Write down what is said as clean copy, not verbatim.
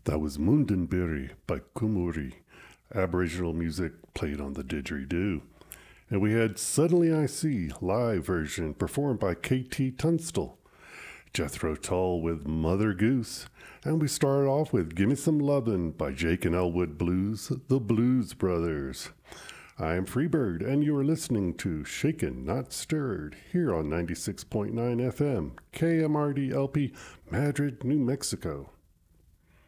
That was Mundanbiri by Kumuri, Aboriginal music played on the didgeridoo. And we had Suddenly I See, live version performed by KT Tunstall. Jethro Tull with Mother Goose. And we started off with Gimme Some Lovin' by Jake and Elwood Blues, the Blues Brothers. I am Freebird, and you are listening to Shaken Not Stirred here on 96.9 FM, KMRD LP, Madrid, New Mexico.